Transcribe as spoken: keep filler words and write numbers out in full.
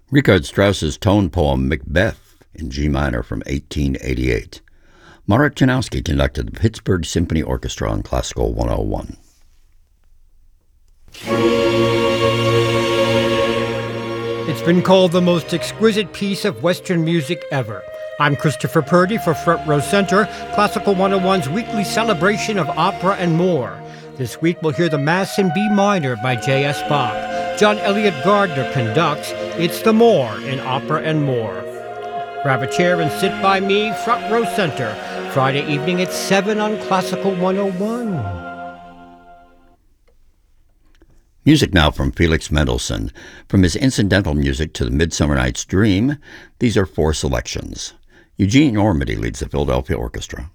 Richard Strauss's tone poem Macbeth in G minor from eighteen eighty-eight. Marek Janowski conducted the Pittsburgh Symphony Orchestra on Classical one oh one. It's been called the most exquisite piece of Western music ever. I'm Christopher Purdy for Front Row Center, Classical one oh one's weekly celebration of opera and more. This week we'll hear the Mass in B minor by J S. Bach. John Elliott Gardner conducts It's the More in Opera and More. Grab a chair and sit by me, Front Row Center, Friday evening at seven on Classical one oh one. Music now from Felix Mendelssohn. From his incidental music to the Midsummer Night's Dream, these are four selections. Eugene Ormandy leads the Philadelphia Orchestra.